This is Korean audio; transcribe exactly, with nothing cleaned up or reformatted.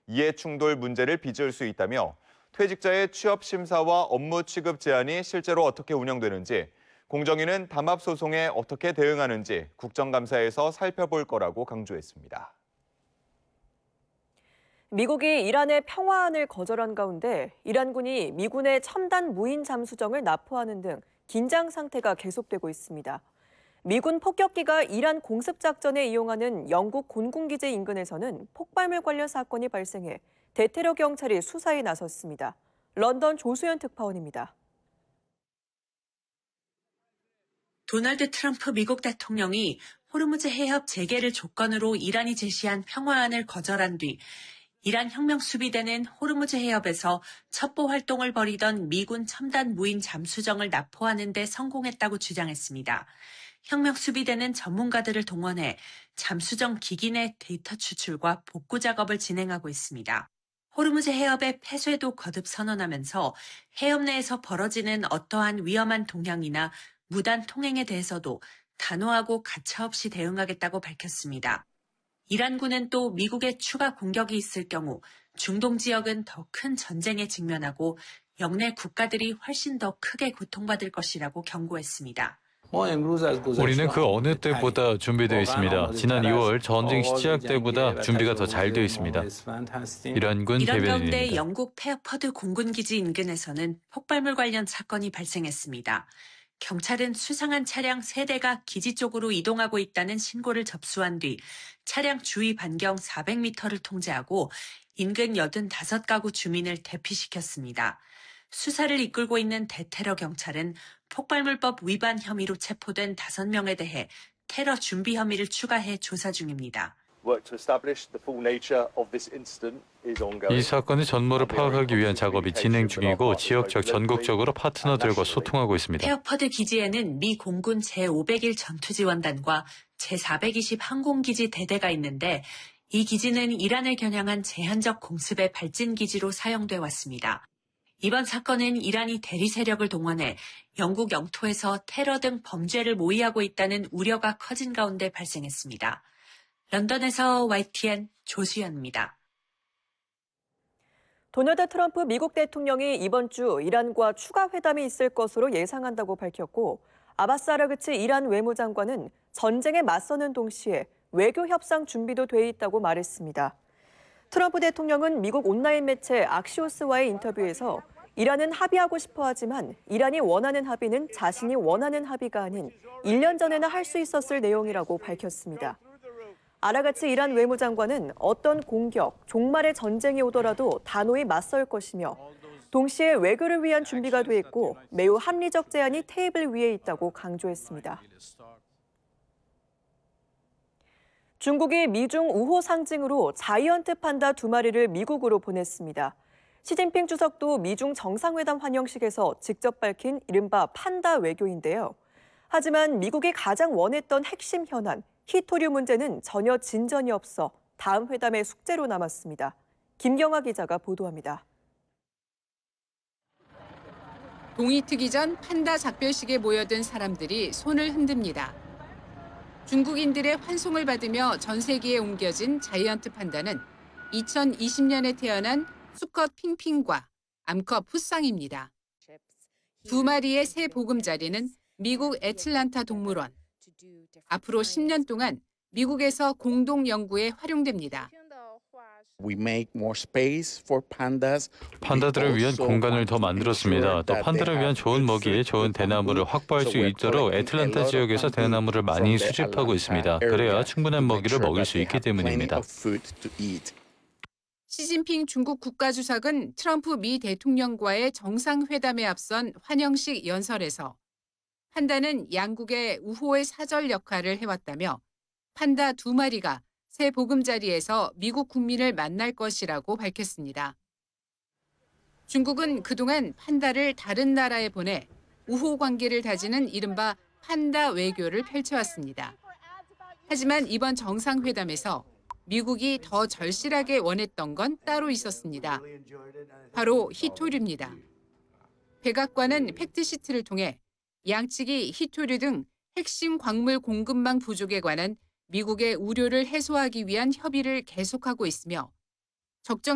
이해충돌 문제를 빚을 수 있다며 퇴직자의 취업 심사와 업무 취급 제한이 실제로 어떻게 운영되는지, 공정위는 담합 소송에 어떻게 대응하는지 국정감사에서 살펴볼 거라고 강조했습니다. 미국이 이란의 평화안을 거절한 가운데 이란군이 미군의 첨단 무인 잠수정을 납포하는 등 긴장 상태가 계속되고 있습니다. 미군 폭격기가 이란 공습작전에 이용하는 영국 곤궁기지 인근에서는 폭발물 관련 사건이 발생해 대테러 경찰이 수사에 나섰습니다. 런던 조수연 특파원입니다. 도널드 트럼프 미국 대통령이 호르무즈 해협 재개를 조건으로 이란이 제시한 평화안을 거절한 뒤 이란 혁명 수비대는 호르무즈 해협에서 첩보 활동을 벌이던 미군 첨단 무인 잠수정을 납포하는 데 성공했다고 주장했습니다. 혁명 수비대는 전문가들을 동원해 잠수정 기기 내 데이터 추출과 복구 작업을 진행하고 있습니다. 호르무즈 해협의 폐쇄도 거듭 선언하면서 해협 내에서 벌어지는 어떠한 위험한 동향이나 무단 통행에 대해서도 단호하고 가차없이 대응하겠다고 밝혔습니다. 이란군은 또 미국의 추가 공격이 있을 경우 중동 지역은 더 큰 전쟁에 직면하고 영내 국가들이 훨씬 더 크게 고통받을 것이라고 경고했습니다. 우리는 그 어느 때보다 준비되어 있습니다. 지난 이월 전쟁 시작 때보다 준비가 더 잘 되어 있습니다. 이란군 이런 가운데 대변인입니다. 영국 페어퍼드 공군기지 인근에서는 폭발물 관련 사건이 발생했습니다. 경찰은 수상한 차량 세 대가 기지 쪽으로 이동하고 있다는 신고를 접수한 뒤 차량 주위 반경 사백 미터를 통제하고 인근 여든다섯 가구 주민을 대피시켰습니다. 수사를 이끌고 있는 대테러 경찰은 폭발물법 위반 혐의로 체포된 다섯 명에 대해 테러 준비 혐의를 추가해 조사 중입니다. 이 사건의 전모를 파악하기 위한 작업이 진행 중이고 지역적, 전국적으로 파트너들과 소통하고 있습니다. 페어퍼드 기지에는 미 공군 제오백 일 전투지원단과 제사백이십 항공기지 대대가 있는데 이 기지는 이란을 겨냥한 제한적 공습의 발진기지로 사용돼 왔습니다. 이번 사건은 이란이 대리 세력을 동원해 영국 영토에서 테러 등 범죄를 모의하고 있다는 우려가 커진 가운데 발생했습니다. 런던에서 와이티엔 조수연입니다. 도널드 트럼프 미국 대통령이 이번 주 이란과 추가 회담이 있을 것으로 예상한다고 밝혔고, 아바스 아라그치 이란 외무장관은 전쟁에 맞서는 동시에 외교 협상 준비도 돼 있다고 말했습니다. 트럼프 대통령은 미국 온라인 매체 악시오스와의 인터뷰에서 이란은 합의하고 싶어 하지만 이란이 원하는 합의는 자신이 원하는 합의가 아닌 일 년 전에나 할 수 있었을 내용이라고 밝혔습니다. 아라가치 이란 외무장관은 어떤 공격, 종말의 전쟁이 오더라도 단호히 맞설 것이며 동시에 외교를 위한 준비가 돼 있고 매우 합리적 제안이 테이블 위에 있다고 강조했습니다. 중국이 미중 우호 상징으로 자이언트 판다 두 마리를 미국으로 보냈습니다. 시진핑 주석도 미중 정상회담 환영식에서 직접 밝힌 이른바 판다 외교인데요. 하지만 미국이 가장 원했던 핵심 현안, 히토류 문제는 전혀 진전이 없어 다음 회담의 숙제로 남았습니다. 김경아 기자가 보도합니다. 동이 트기 전 판다 작별식에 모여든 사람들이 손을 흔듭니다. 중국인들의 환송을 받으며 전 세계에 옮겨진 자이언트 판다는 이천이십 년에 태어난 수컷 핑핑과 암컷 푸쌍입니다. 두 마리의 새 보금자리는 미국 애틀란타 동물원. 앞으로 십 년 동안 미국에서 공동 연구에 활용됩니다. 판다들을 위한 공간을 더 만들었습니다. 또 판다를 위한 좋은 먹이, 좋은 대나무를 확보할 수 있도록 애틀란타 지역에서 대나무를 많이 수집하고 있습니다. 그래야 충분한 먹이를 먹일 수 있기 때문입니다. 시진핑 중국 국가주석은 트럼프 미 대통령과의 정상회담에 앞선 환영식 연설에서 판다는 양국의 우호의 사절 역할을 해왔다며 판다 두 마리가 새 보금자리에서 미국 국민을 만날 것이라고 밝혔습니다. 중국은 그동안 판다를 다른 나라에 보내 우호 관계를 다지는 이른바 판다 외교를 펼쳐왔습니다. 하지만 이번 정상회담에서 미국이 더 절실하게 원했던 건 따로 있었습니다. 바로 히토류입니다. 백악관은 팩트시트를 통해 양측이 히토류 등 핵심 광물 공급망 부족에 관한 미국의 우려를 해소하기 위한 협의를 계속하고 있으며 적정